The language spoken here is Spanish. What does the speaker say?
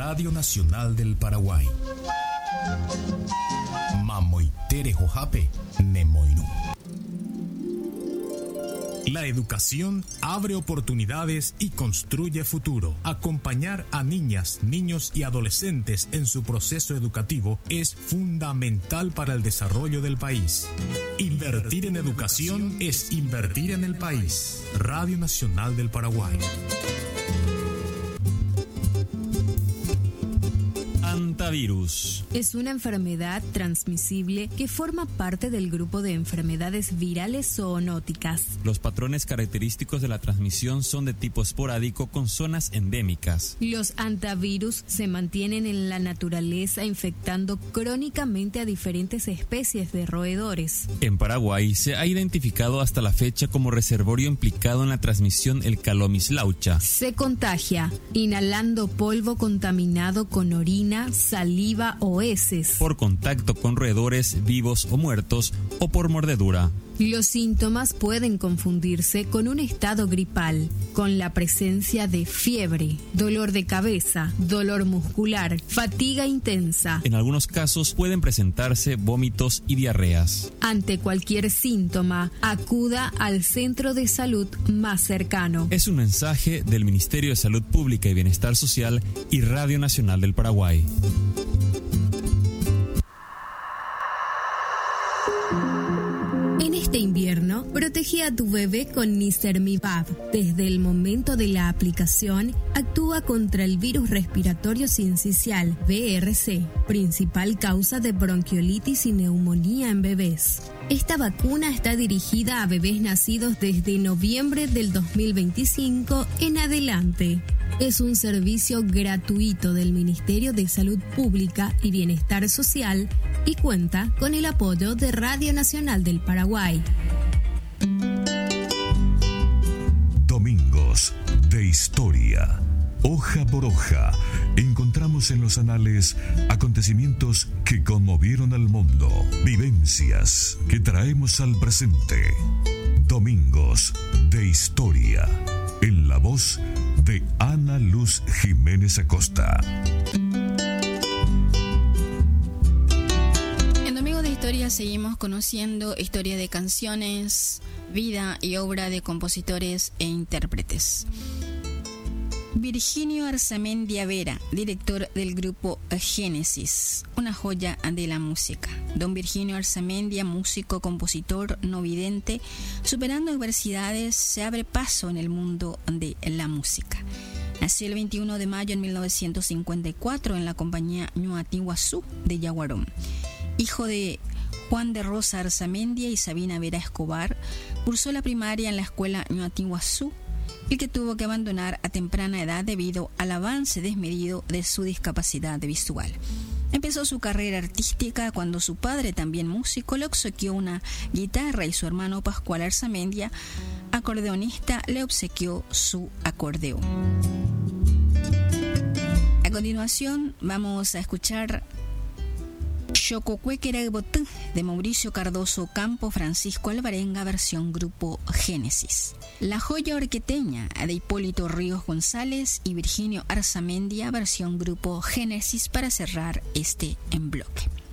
Radio Nacional del Paraguay. Mamoitere Jojape, Nemoinu. La educación abre oportunidades y construye futuro. Acompañar a niñas, niños y adolescentes en su proceso educativo es fundamental para el desarrollo del país. Invertir en educación es invertir en el país. Radio Nacional del Paraguay. Antivirus. Es una enfermedad transmisible que forma parte del grupo de enfermedades virales zoonóticas. Los patrones característicos de la transmisión son de tipo esporádico con zonas endémicas. Los antivirus se mantienen en la naturaleza infectando crónicamente a diferentes especies de roedores. En Paraguay se ha identificado hasta la fecha como reservorio implicado en la transmisión el Calomis laucha. Se contagia inhalando polvo contaminado con orina, saliva o heces, por contacto con roedores vivos o muertos o por mordedura. Los síntomas pueden confundirse con un estado gripal, con la presencia de fiebre, dolor de cabeza, dolor muscular, fatiga intensa. En algunos casos pueden presentarse vómitos y diarreas. Ante cualquier síntoma, acuda al centro de salud más cercano. Es un mensaje del Ministerio de Salud Pública y Bienestar Social y Radio Nacional del Paraguay. Este invierno, protege a tu bebé con Nisermivab. Desde el momento de la aplicación, actúa contra el virus respiratorio sincicial, VRC, principal causa de bronquiolitis y neumonía en bebés. Esta vacuna está dirigida a bebés nacidos desde noviembre del 2025 en adelante. Es un servicio gratuito del Ministerio de Salud Pública y Bienestar Social y cuenta con el apoyo de Radio Nacional del Paraguay. Domingos de Historia. Hoja por hoja, encontramos en los anales acontecimientos que conmovieron al mundo, vivencias que traemos al presente. Domingos de Historia, en la voz de Ana Luz Jiménez Acosta. En Domingos de Historia seguimos conociendo historia de canciones, vida y obra de compositores e intérpretes. Virginio Arzamendia Vera, director del grupo Génesis, una joya de la música. Don Virginio Arzamendia, músico, compositor, no vidente, superando adversidades, se abre paso en el mundo de la música. Nació el 21 de mayo de 1954 en la compañía Ñuatiguazú de Yaguarón. Hijo de Juan de Rosa Arzamendia y Sabina Vera Escobar, cursó la primaria en la escuela Ñuatiguazú, el que tuvo que abandonar a temprana edad debido al avance desmedido de su discapacidad visual. Empezó su carrera artística cuando su padre, también músico, le obsequió una guitarra y su hermano Pascual Arzamendia, acordeonista, le obsequió su acordeón. A continuación vamos a escuchar Xococuequeragbotú de Mauricio Cardoso Campo, Francisco Alvarenga, versión grupo Génesis. La joya orqueteña de Hipólito Ríos González y Virginio Arzamendia, versión grupo Génesis, para cerrar este en bloque.